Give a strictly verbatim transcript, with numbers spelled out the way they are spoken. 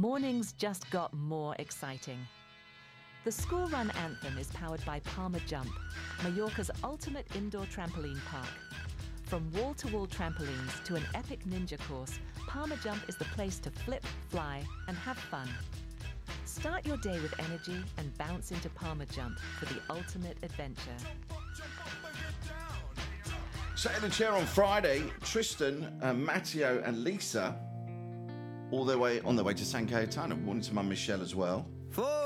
Mornings just got more exciting. The school run anthem is powered by Palmer Jump, Mallorca's ultimate indoor trampoline park. From wall-to-wall trampolines to an epic ninja course, Palmer Jump is the place to flip, fly, and have fun. Start your day with energy and bounce into Palmer Jump for the ultimate adventure. Sat in the chair on Friday, Tristan, uh, Matteo and Lisa, all their way on their way to San Cayetano. Morning to Mum Michelle as well. For